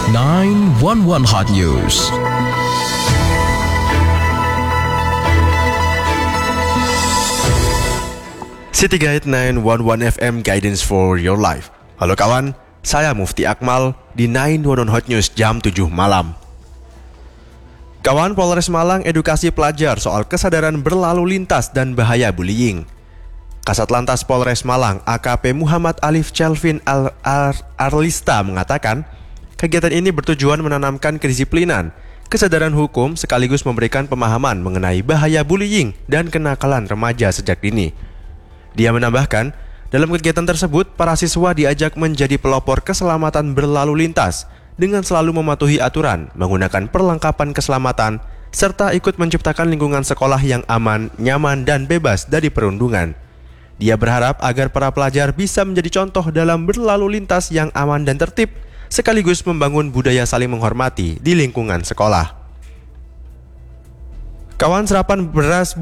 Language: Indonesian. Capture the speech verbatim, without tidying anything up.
nine one one Hot News. City Guide nine one one F M Guidance for Your Life. Halo kawan, saya Mufti Akmal di nine one one Hot News jam tujuh malam. Kawan, Polres Malang edukasi pelajar soal kesadaran berlalu lintas dan bahaya bullying. Kasat Lantas Polres Malang A K P Muhammad Alif Chelvin Al Ar Arlista mengatakan, kegiatan ini bertujuan menanamkan kedisiplinan, kesadaran hukum sekaligus memberikan pemahaman mengenai bahaya bullying dan kenakalan remaja sejak dini. Dia menambahkan, dalam kegiatan tersebut, para siswa diajak menjadi pelopor keselamatan berlalu lintas dengan selalu mematuhi aturan, menggunakan perlengkapan keselamatan, serta ikut menciptakan lingkungan sekolah yang aman, nyaman, dan bebas dari perundungan. Dia berharap agar para pelajar bisa menjadi contoh dalam berlalu lintas yang aman dan tertib, sekaligus membangun budaya saling menghormati di lingkungan sekolah. Kawan, serapan beras